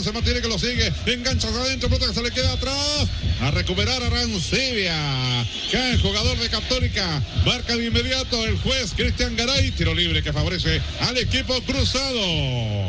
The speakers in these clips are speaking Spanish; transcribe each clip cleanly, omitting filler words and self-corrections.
se mantiene, que lo sigue. Engancha adentro, pelota que se le queda atrás. A recuperar Arancibia. Cae el jugador de Católica. Marca de inmediato el juez Cristian Garay. Tiro libre que favorece al equipo cruzado.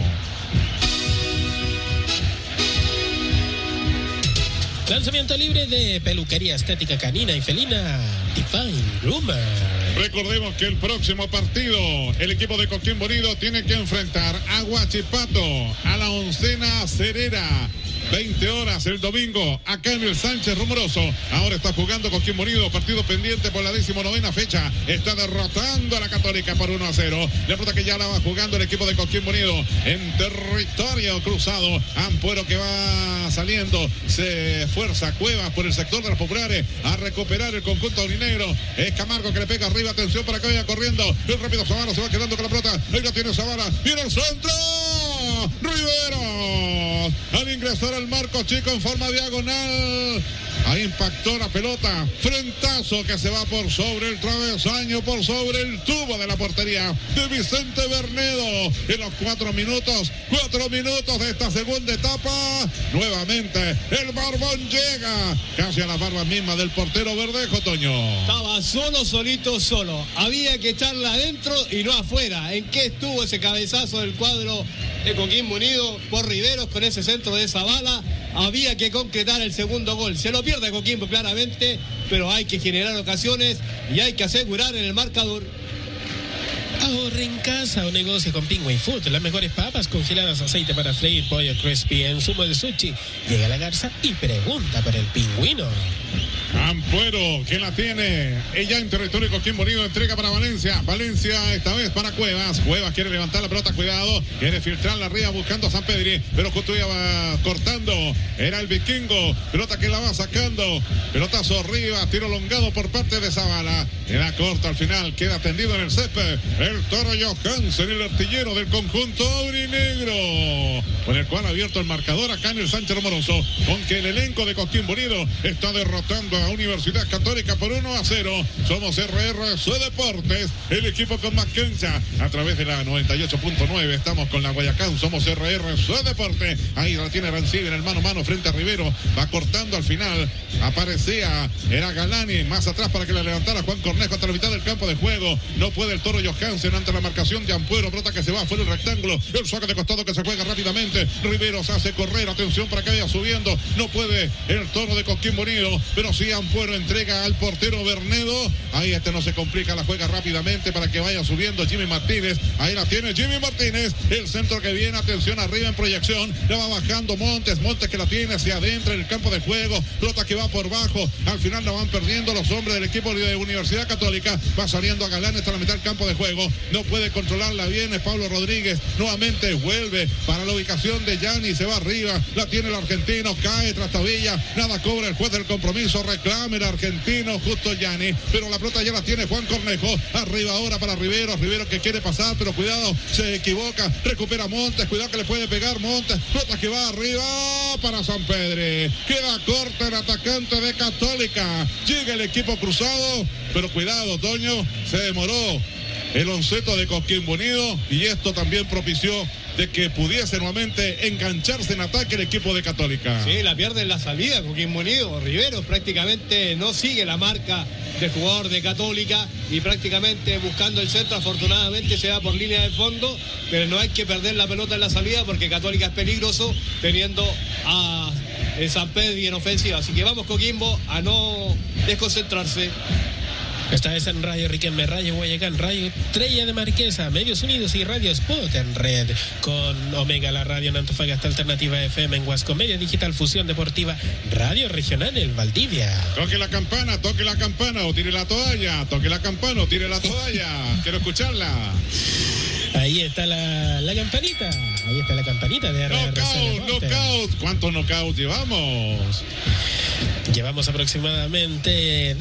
Lanzamiento libre de peluquería estética canina y felina Divine Groomer. Recordemos que el próximo partido, el equipo de Coquimbo Unido tiene que enfrentar a Huachipato, a la Oncena Cerera. 20 horas el domingo, acá en el Sánchez Rumoroso. Ahora está jugando Coquimbo Unido, partido pendiente por la 19ª fecha. Está derrotando a la Católica por 1-0. La pelota que ya la va jugando el equipo de Coquimbo Unido en territorio cruzado. Ampuero que va saliendo, se esfuerza Cuevas por el sector de los populares a recuperar el conjunto aurinegro. Es Camargo que le pega arriba, atención para que vaya corriendo. El rápido Zavala se va quedando con la pelota. Ahí la tiene Zavala, viene el centro. Riveros al ingresar al marco chico en forma diagonal. Ahí impactó la pelota. Frentazo que se va por sobre el travesaño, por sobre el tubo de la portería de Vicente Bernedo. En los 4 minutos de esta segunda etapa. Nuevamente el Barbón llega casi a la barba misma del portero Verdejo, Toño. Estaba solo. Había que echarla adentro y no afuera. ¿En qué estuvo ese cabezazo del cuadro de Coquimbo Unido por Riveros con ese centro de Zavala? Había que concretar el segundo gol. Se lo pierde Coquimbo claramente, pero hay que generar ocasiones y hay que asegurar en el marcador. Ahorre en casa o negocie con Penguin Food. Las mejores papas congeladas, aceite para freír, pollo crispy, insumo de sushi. Llega la Garza y pregunta por el pingüino. Ampuero que la tiene ella en territorio Coquimbo Unido, entrega para Valencia esta vez para Cuevas quiere levantar la pelota, cuidado, quiere filtrarla arriba buscando a San Pedri, pero justo ya va cortando, era el vikingo, pelota que la va sacando, pelotazo arriba, tiro elongado por parte de Zavala, era corto al final, queda tendido en el césped el Toro Johansen, el artillero del conjunto aurinegro, con el cual ha abierto el marcador acá en el Sánchez Rumoroso, con que el elenco de Coquimbo Unido está derrotando a Universidad Católica por 1-0. Somos RRC Deportes, el equipo con más cancha a través de la 98.9. Estamos con la Guayacán, somos RRC Deportes. Ahí la tiene Arancibia en el mano a mano frente a Rivero, va cortando al final, aparecía, era Galani, más atrás para que la levantara Juan Cornejo hasta la mitad del campo de juego. No puede el Toro Johansen ante la marcación de Ampuero, pelota que se va fuera del rectángulo, el saque de costado que se juega rápidamente. Rivero se hace correr, atención para que vaya subiendo, no puede el Toro de Coquimbo Unido, pero sí Ampuero entrega al portero Bernedo. Ahí no se complica, la juega rápidamente para que vaya subiendo Jimmy Martínez. Ahí la tiene Jimmy Martínez. El centro que viene, atención arriba en proyección. La va bajando Montes que la tiene hacia adentro en el campo de juego. Pelota que va por bajo. Al final la van perdiendo los hombres del equipo de Universidad Católica. Va saliendo a Galán hasta la mitad del campo de juego. No puede controlarla bien. Es Pablo Rodríguez. Nuevamente vuelve para la ubicación de Yanni. Se va arriba. La tiene el argentino. Cae tras tabilla. Nada cobra el juez del compromiso. Reclama el argentino justo Yanni, pero la pelota ya la tiene Juan Cornejo, arriba ahora para Rivero que quiere pasar, pero cuidado, se equivoca, recupera Montes, cuidado que le puede pegar Montes, pelota que va arriba para San Pedri, queda corta el atacante de Católica, llega el equipo cruzado, pero cuidado Toño, se demoró el onceto de Coquimbo Unido y esto también propició de que pudiese nuevamente engancharse en ataque el equipo de Católica. Sí, la pierde en la salida Coquimbo Unido. Riveros prácticamente no sigue la marca del jugador de Católica y prácticamente buscando el centro, afortunadamente se va por línea de fondo, pero no hay que perder la pelota en la salida porque Católica es peligroso teniendo a San Pedri en ofensiva. Así que vamos Coquimbo a no desconcentrarse. Esta vez en Radio Riquelme, Radio Guayacán, Radio Estrella de Marquesa, Medios Unidos y Radio Spot en red con Omega, la radio en Antofagasta, Alternativa FM en Huasco, Media Digital, Fusión Deportiva, Radio Regional en Valdivia. Toque la campana o tire la toalla, toque la campana o tire la toalla. Quiero escucharla. Ahí está la campanita. Ahí está la campanita de RRC. Knockout. ¿Cuántos knockouts llevamos? Llevamos aproximadamente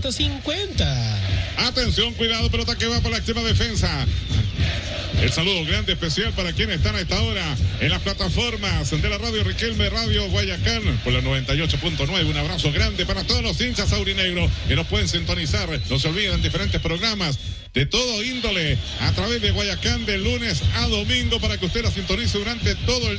250. Atención, cuidado, pelota que va por la extrema defensa. El saludo grande especial para quienes están a esta hora en las plataformas de la Radio Riquelme, Radio Guayacán, por la 98.9. Un abrazo grande para todos los hinchas aurinegros que nos pueden sintonizar. No se olviden, diferentes programas de todo índole a través de Guayacán de lunes a domingo para que usted la sintonice durante todo el